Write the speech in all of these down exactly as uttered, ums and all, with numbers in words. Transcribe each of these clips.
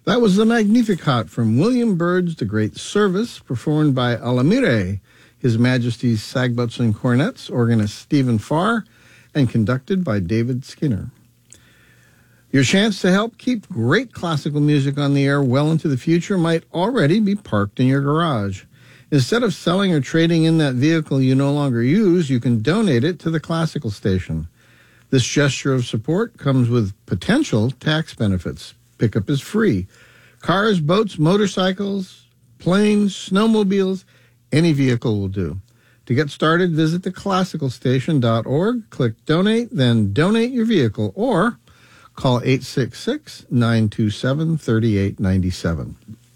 That was the Magnificat from William Byrd's The Great Service, performed by Alamire, His Majesty's Sagbutts and Cornets, organist Stephen Farr, and conducted by David Skinner. Your chance to help keep great classical music on the air well into the future might already be parked in your garage. Instead of selling or trading in that vehicle you no longer use, you can donate it to the classical station. This gesture of support comes with potential tax benefits. Pickup is free. Cars, boats, motorcycles, planes, snowmobiles, any vehicle will do. To get started, visit the classical station dot org, click Donate, then donate your vehicle, or call eight six six, nine two seven, three eight nine seven.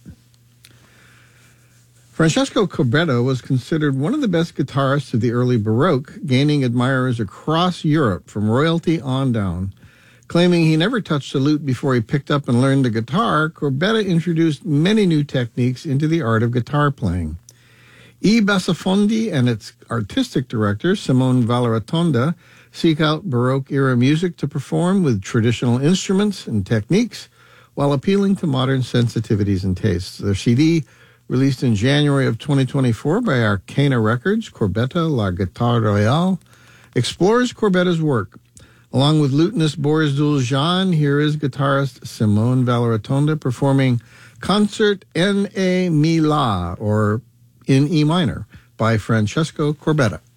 Francesco Corbetta was considered one of the best guitarists of the early Baroque, gaining admirers across Europe from royalty on down. Claiming he never touched a lute before he picked up and learned the guitar, Corbetta introduced many new techniques into the art of guitar playing. I Bassofondi and its artistic director, Simone Valeratonda, seek out Baroque-era music to perform with traditional instruments and techniques while appealing to modern sensitivities and tastes. Their C D, released in January of twenty twenty-four by Arcana Records, Corbetta La Guitare Royale, explores Corbetta's work. Along with lutenist Boris Duljan, here is guitarist Simone Valeratonda performing Concert en E Mi La, or in E minor, by Francesco Corbetta.